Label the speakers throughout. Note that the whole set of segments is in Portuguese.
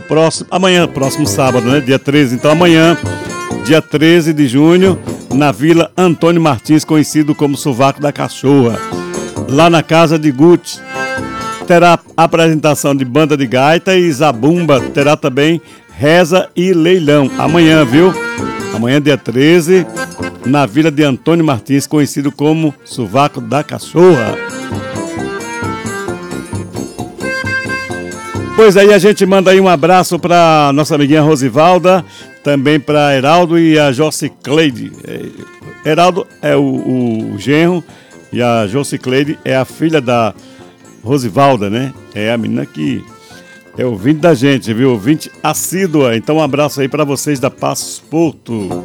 Speaker 1: próximo sábado, né? Dia 13. Então amanhã, dia 13 de junho, na Vila Antônio Martins, conhecido como Sovaco da Cachorra, lá na casa de Guti. Terá apresentação de banda de gaita e zabumba, terá também reza e leilão. Amanhã, viu? Amanhã, dia 13, na Vila de Antônio Martins, conhecido como Sovaco da Cachorra. Pois aí, a gente manda aí um abraço para nossa amiguinha Rosivalda, também para Heraldo e a Jocicleide. Heraldo é o genro e a Jocicleide é a filha da Rosivalda, né? É a menina que é ouvinte da gente, viu? Ouvinte assídua. Então um abraço aí para vocês da Passos Porto.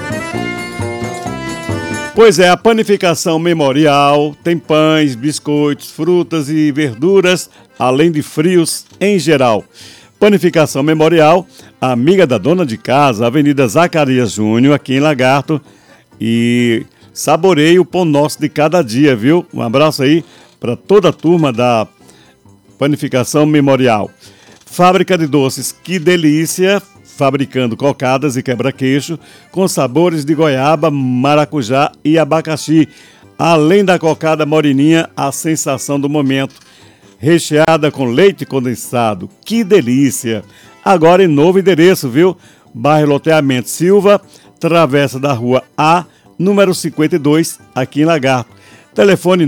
Speaker 1: Pois é, a Panificação Memorial tem pães, biscoitos, frutas e verduras, além de frios em geral. Panificação Memorial, amiga da dona de casa, Avenida Zacarias Júnior, aqui em Lagarto. E saboreie o pão nosso de cada dia, viu? Um abraço aí para toda a turma da Panificação Memorial. Fábrica de doces, que delícia! Fabricando cocadas e quebra-queixo com sabores de goiaba, maracujá e abacaxi. Além da cocada moreninha, a sensação do momento. Recheada com leite condensado. Que delícia! Agora em novo endereço, viu? Bairro Loteamento Silva, Travessa da Rua A, número 52, aqui em Lagarto. Telefone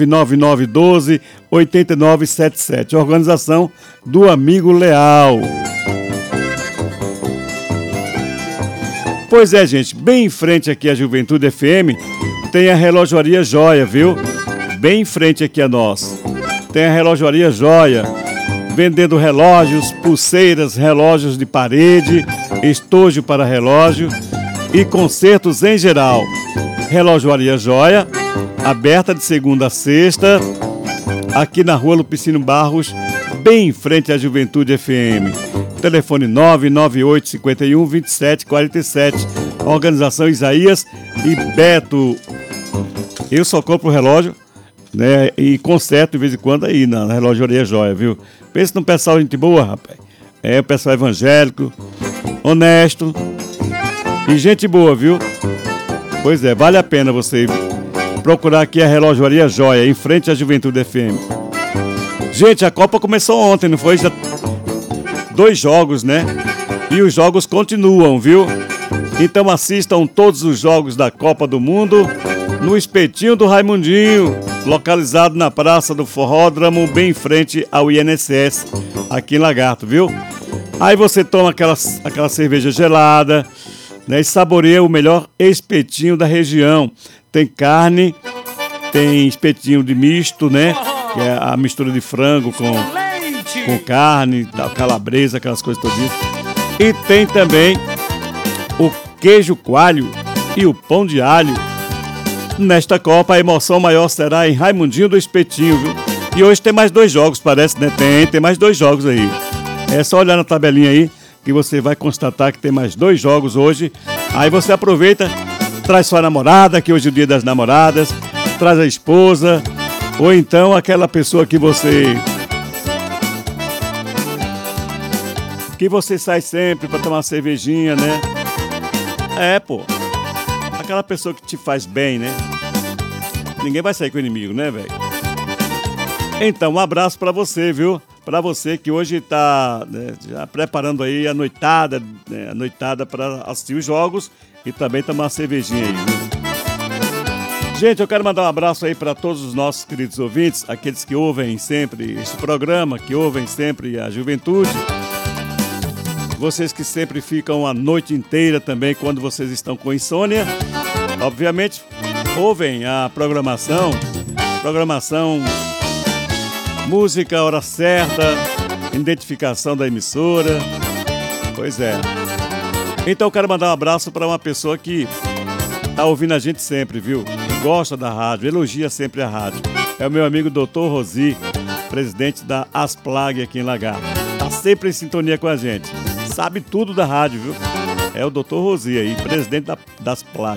Speaker 1: 99912-8977. Organização do Amigo Leal. Pois é, gente, bem em frente aqui à Juventude FM, tem a Relojoaria Joia, viu? Bem em frente aqui a nós. Tem a Relojoaria Joia, vendendo relógios, pulseiras, relógios de parede, estojo para relógio e consertos em geral. Relojoaria Joia, aberta de segunda a sexta, aqui na Rua Lupicínio Barros, bem em frente à Juventude FM. Telefone 998-51-2747. Organização Isaías e Beto. Eu só compro relógio, né? E conserto de vez em quando aí na Relojoaria Joia, viu? Pensa num pessoal gente boa, rapaz. É o pessoal evangélico, honesto e gente boa, viu? Pois é, vale a pena você procurar aqui a Relojoaria Joia, em frente à Juventude FM. Gente, a Copa começou ontem, não foi? Já 2 jogos, né? E os jogos continuam, viu? Então assistam todos os jogos da Copa do Mundo no Espetinho do Raimundinho, localizado na Praça do Forródromo, bem em frente ao INSS, aqui em Lagarto, viu? Aí você toma aquela cerveja gelada, né? E saboreia o melhor espetinho da região. Tem carne, tem espetinho de misto, né? Que é a mistura de frango com carne, calabresa, aquelas coisas todas. E tem também o queijo coalho e o pão de alho. Nesta Copa, a emoção maior será em Raimundinho do Espetinho, viu? E hoje tem mais 2 jogos, parece, né? Tem mais 2 jogos aí. É só olhar na tabelinha aí que você vai constatar que tem mais 2 jogos hoje. Aí você aproveita, traz sua namorada, que hoje é o dia das namoradas, traz a esposa, ou então aquela pessoa que você sai sempre pra tomar uma cervejinha, né? É, pô. Aquela pessoa que te faz bem, né? Ninguém vai sair com o inimigo, né, velho? Então, um abraço pra você, viu? Pra você que hoje tá, né, já preparando aí a noitada, né, pra assistir os jogos e também tomar uma cervejinha aí, viu? Gente, eu quero mandar um abraço aí para todos os nossos queridos ouvintes, aqueles que ouvem sempre este programa, que ouvem sempre a Juventude. Vocês que sempre ficam a noite inteira também quando vocês estão com insônia. Obviamente, ouvem a programação, música, hora certa, identificação da emissora. Pois é. Então eu quero mandar um abraço para uma pessoa que tá ouvindo a gente sempre, viu? Gosta da rádio, elogia sempre a rádio. É o meu amigo Dr. Rosi, presidente da Asplag aqui em Lagarto. Tá sempre em sintonia com a gente. Sabe tudo da rádio, viu? É o Dr. Rosi aí, presidente da Asplag.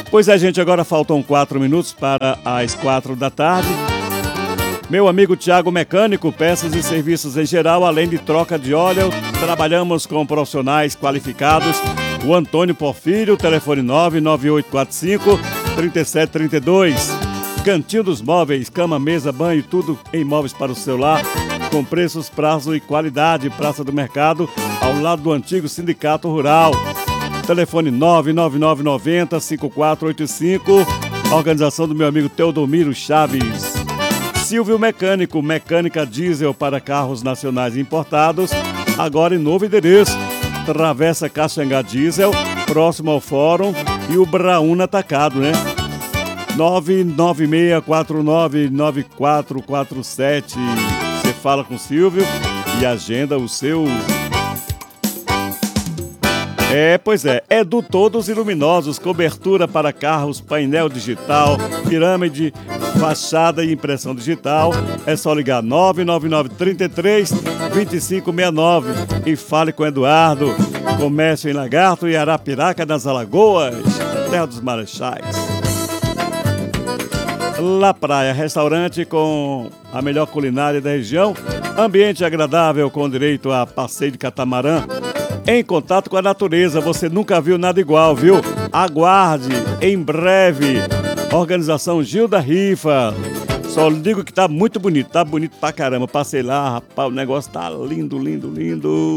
Speaker 1: Pois é, gente, agora faltam 4 minutos para as 4 da tarde. Meu amigo Tiago Mecânico, peças e serviços em geral, além de troca de óleo, trabalhamos com profissionais qualificados. O Antônio Porfírio, telefone 99845-3732. Cantinho dos Móveis, cama, mesa, banho, tudo em móveis para o celular, com preços, prazo e qualidade. Praça do Mercado, ao lado do antigo Sindicato Rural. Telefone 99990-5485. Organização do meu amigo Teodomiro Chaves. Silvio Mecânico, mecânica diesel para carros nacionais importados, agora em novo endereço. Travessa Caxangá Diesel, próximo ao Fórum, e o Brauna Atacado, né? 996499447. Você fala com o Silvio e agenda o seu... Pois é, do Todos Iluminosos, cobertura para carros, painel digital, pirâmide, fachada e impressão digital. É só ligar 999-33-2569 e fale com Eduardo. Comércio em Lagarto e Arapiraca das Alagoas, terra dos Marechais. La Praia, restaurante com a melhor culinária da região, ambiente agradável com direito a passeio de catamarã. Em contato com a natureza, você nunca viu nada igual, viu? Aguarde, em breve. Organização Gilda Rifa. Só digo que tá muito bonito, tá bonito pra caramba. Passei lá, rapaz, o negócio tá lindo, lindo, lindo.